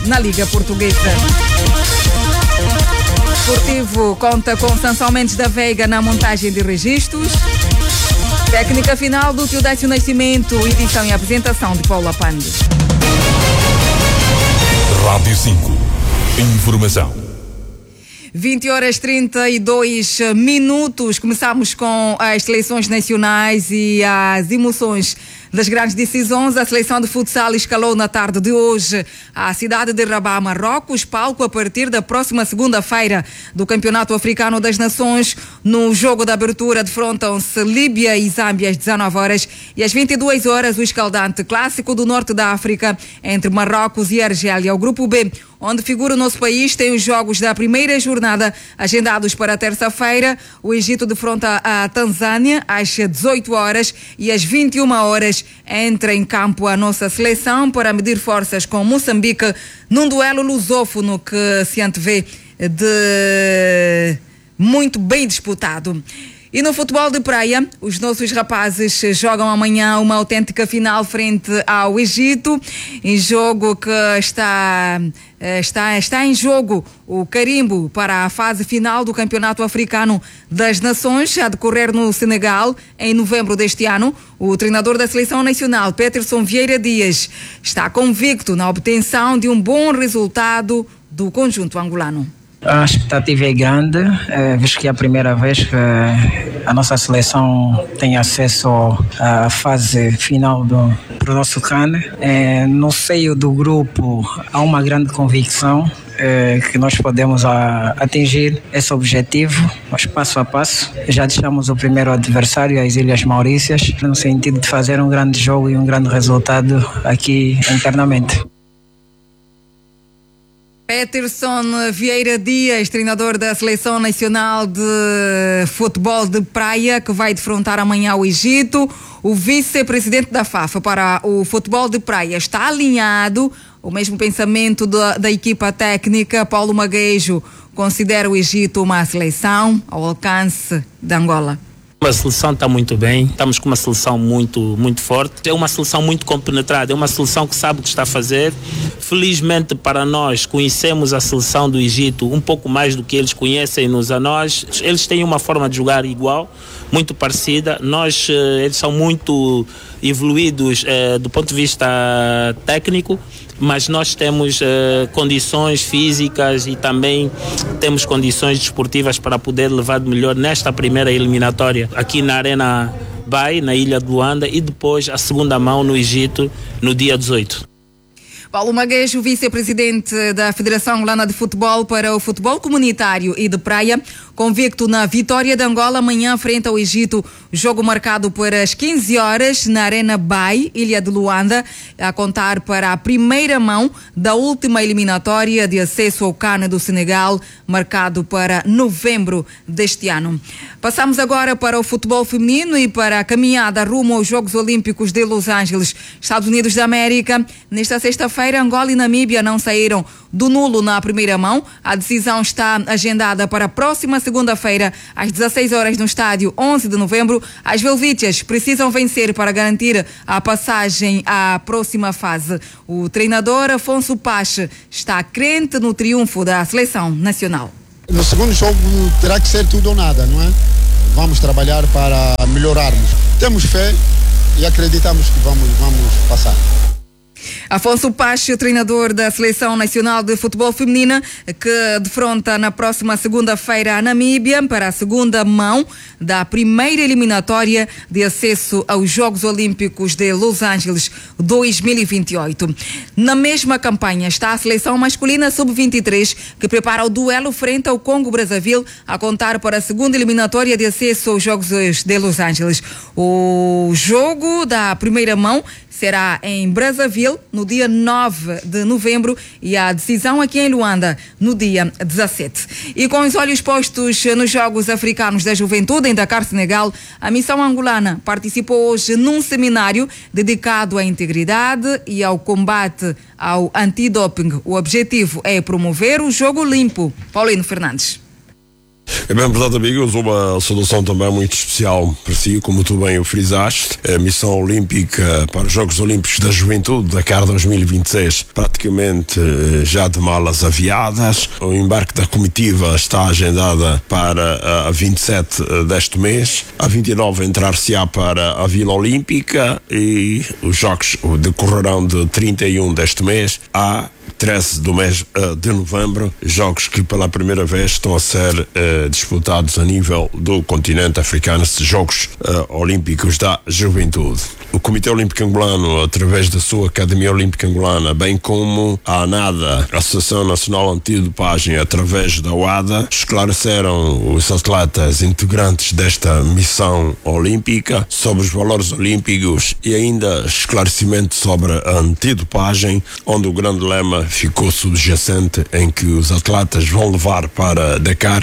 na Liga Portuguesa. Esportivo conta com Sansão Mendes da Veiga na montagem de registros. Técnica final do Teodácio Nascimento, edição e apresentação de Paula Pande. Rádio 5. Informação. 20h32. Começamos com as seleções nacionais e as emoções das grandes decisões. A seleção de futsal escalou na tarde de hoje a cidade de Rabat, Marrocos, palco a partir da próxima segunda-feira do Campeonato Africano das Nações. No jogo de abertura defrontam-se Líbia e Zâmbia às 19h e às 22h o escaldante clássico do norte da África entre Marrocos e Argélia. O grupo B, onde figura o nosso país, tem os jogos da primeira jornada agendados para terça-feira. O Egito defronta a Tanzânia às 18h e às 21h entra em campo a nossa seleção para medir forças com Moçambique num duelo lusófono que se antevê de muito bem disputado. E no futebol de praia, os nossos rapazes jogam amanhã uma autêntica final frente ao Egito, em jogo que está em jogo o carimbo para a fase final do Campeonato Africano das Nações, a decorrer no Senegal em novembro deste ano. O treinador da Seleção Nacional, Peterson Vieira Dias, está convicto na obtenção de um bom resultado do conjunto angolano. A expectativa é grande, visto que é a primeira vez que a nossa seleção tem acesso à fase final do nosso CAN. No seio do grupo há uma grande convicção que nós podemos atingir esse objetivo, mas passo a passo. Já deixamos o primeiro adversário, as Ilhas Maurícias, no sentido de fazer um grande jogo e um grande resultado aqui internamente. Peterson Vieira Dias, treinador da Seleção Nacional de Futebol de Praia, que vai defrontar amanhã o Egito. O vice-presidente da FAF para o futebol de praia está alinhado. O mesmo pensamento da equipa técnica. Paulo Maguejo considera o Egito uma seleção ao alcance de Angola. A seleção está muito bem, estamos com uma seleção muito forte, é uma seleção muito compenetrada, é uma seleção que sabe o que está a fazer. Felizmente para nós, conhecemos a seleção do Egito um pouco mais do que eles conhecem-nos a nós. Eles têm uma forma de jogar igual, muito parecida. Eles são muito evoluídos do ponto de vista técnico, mas nós temos condições físicas e também temos condições desportivas para poder levar de melhor nesta primeira eliminatória aqui na Arena Bai, na Ilha de Luanda, e depois a segunda mão no Egito no dia 18. Paulo Maguejo, vice-presidente da Federação Angolana de Futebol para o Futebol Comunitário e de Praia, convicto na vitória de Angola amanhã frente ao Egito, jogo marcado para as 15h na Arena Bai, Ilha de Luanda, a contar para a primeira mão da última eliminatória de acesso ao CAN do Senegal, marcado para novembro deste ano. Passamos agora para o futebol feminino e para a caminhada rumo aos Jogos Olímpicos de Los Angeles, Estados Unidos da América. Nesta sexta-feira, Angola e Namíbia não saíram do nulo na primeira mão. A decisão está agendada para a próxima segunda-feira, às 16h no estádio 11 de novembro. As Velvítias precisam vencer para garantir a passagem à próxima fase. O treinador Afonso Pache está crente no triunfo da seleção nacional. No segundo jogo terá que ser tudo ou nada, não é? Vamos trabalhar para melhorarmos. Temos fé e acreditamos que vamos passar. Afonso Pache, treinador da Seleção Nacional de Futebol Feminina, que defronta na próxima segunda-feira a Namíbia para a segunda mão da primeira eliminatória de acesso aos Jogos Olímpicos de Los Angeles 2028. Na mesma campanha está a Seleção Masculina Sub-23, que prepara o duelo frente ao Congo-Brazzaville, a contar para a segunda eliminatória de acesso aos Jogos de Los Angeles. O jogo da primeira mão será em Brazzaville no dia 9 de novembro e a decisão aqui em Luanda no dia 17. E com os olhos postos nos Jogos Africanos da Juventude em Dakar, Senegal, a missão angolana participou hoje num seminário dedicado à integridade e ao combate ao antidoping. O objetivo é promover o jogo limpo. Paulino Fernandes. É bem verdade, amigos, uma saudação também muito especial para si, como tu bem o frisaste. A missão olímpica para os Jogos Olímpicos da Juventude Dakar 2026, praticamente já de malas aviadas. O embarque da comitiva está agendada para a 27 deste mês. A 29 entrar-se-á para a Vila Olímpica e os Jogos decorrerão de 31 deste mês a 13 do mês de novembro, jogos que pela primeira vez estão a ser disputados a nível do continente africano, Jogos Olímpicos da Juventude. O Comitê Olímpico Angolano, através da sua Academia Olímpica Angolana, bem como a ANADA, a Associação Nacional Antidopagem, através da UADA, esclareceram os atletas integrantes desta missão olímpica sobre os valores olímpicos e ainda esclarecimento sobre a antidopagem, onde o grande lema ficou subjacente em que os atletas vão levar para Dakar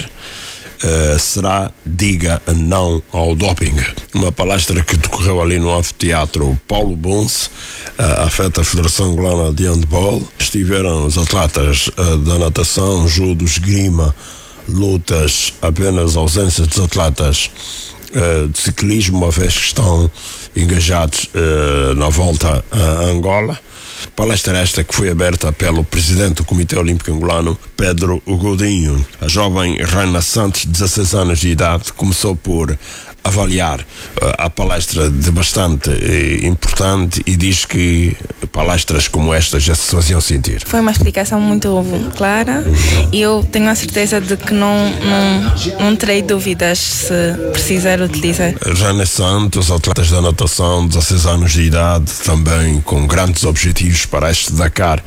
será diga não ao doping. Uma palestra que decorreu ali no anfiteatro Paulo Bonse, afeta a Federação Angolana de Handball. Estiveram os atletas da natação, judo, esgrima, lutas, apenas ausência dos atletas de ciclismo, uma vez que estão engajados na volta a Angola. Palestra esta que foi aberta pelo presidente do Comitê Olímpico Angolano, Pedro Godinho. A jovem Raina Santos, 16 anos de idade, começou por avaliar a palestra de bastante importante e diz que palestras como esta já se faziam sentir. Foi uma explicação muito clara e eu tenho a certeza de que não terei dúvidas se precisar utilizar. Raina Santos, atletas da natação, 16 anos de idade, também com grandes objetivos para este Dakar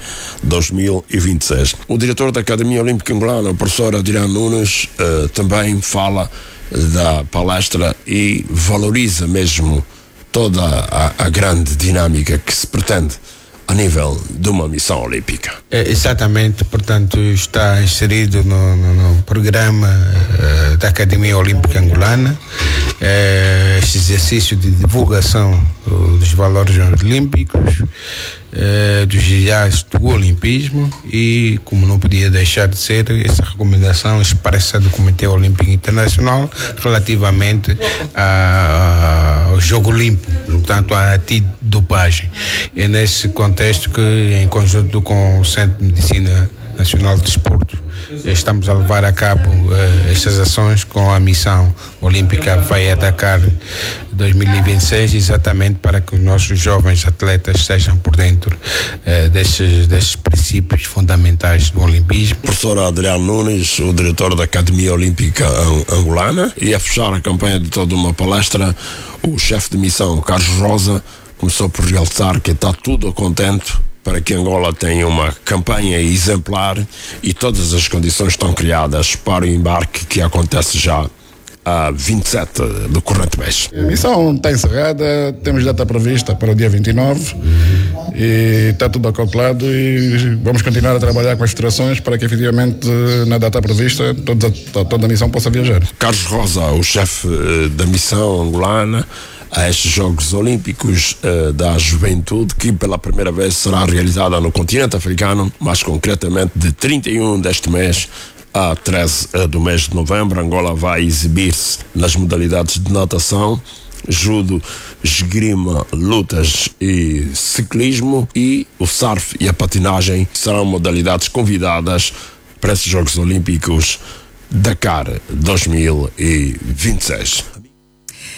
2026. O diretor da Academia Olímpica Angolana, o professor Adriano Nunes, também fala da palestra e valoriza mesmo toda a grande dinâmica que se pretende a nível de uma missão olímpica. Exatamente, portanto está inserido no programa da Academia Olímpica Angolana este exercício de divulgação dos valores olímpicos, dos ideais do olimpismo e, como não podia deixar de ser, essa recomendação expressa do Comitê Olímpico Internacional relativamente ao jogo olímpico, portanto à antidopagem. É nesse contexto que, em conjunto com o Centro de Medicina Nacional de Desporto, estamos a levar a cabo estas ações com a missão olímpica vai a Dakar 2026, exatamente para que os nossos jovens atletas estejam por dentro destes princípios fundamentais do olimpismo. O professor Adriano Nunes, o diretor da Academia Olímpica Angolana, e a fechar a campanha de toda uma palestra, o chefe de missão, Carlos Rosa, começou por realçar que está tudo contente para que Angola tenha uma campanha exemplar e todas as condições estão criadas para o embarque que acontece já a 27 do corrente mês. A missão está encerrada, temos data prevista para o dia 29 e está tudo acoplado e vamos continuar a trabalhar com as federações para que efetivamente na data prevista toda a missão possa viajar. Carlos Rosa, o chefe da missão angolana a estes Jogos Olímpicos da Juventude, que pela primeira vez será realizada no continente africano, mais concretamente de 31 deste mês a 13 do mês de novembro. Angola vai exibir-se nas modalidades de natação, judo, esgrima, lutas e ciclismo, e o surf e a patinagem serão modalidades convidadas para esses Jogos Olímpicos Dakar 2026.